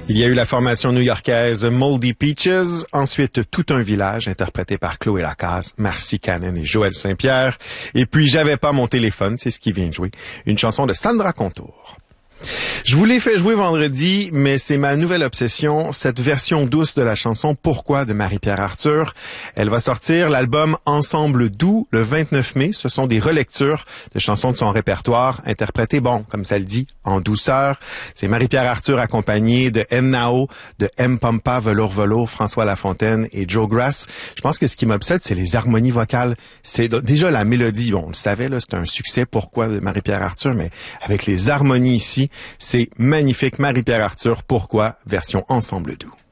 Il y a eu la formation new-yorkaise Moldy Peaches, ensuite Tout un village, interprété par Chloé Lacasse, Marcy Cannon et Joël Saint-Pierre, et puis J'avais pas mon téléphone, c'est ce qui vient de jouer, une chanson de Sandra Contour. Je vous l'ai fait jouer vendredi, mais c'est ma nouvelle obsession, cette version douce de la chanson Pourquoi de Marie-Pierre Arthur. Elle va sortir l'album Ensemble doux le 29 mai. Ce sont des relectures de chansons de son répertoire, interprétées, comme ça le dit, en douceur. C'est Marie-Pierre Arthur accompagnée de M. Nao, de M. Pampa, Velours Velours, François Lafontaine et Joe Grass. Je pense que ce qui m'obsède, c'est les harmonies vocales. C'est déjà la mélodie, on le savait, là, c'est un succès Pourquoi de Marie-Pierre Arthur, mais avec les harmonies ici, c'est magnifique. Marie-Pierre Arthur, Pourquoi, version Ensemble doux.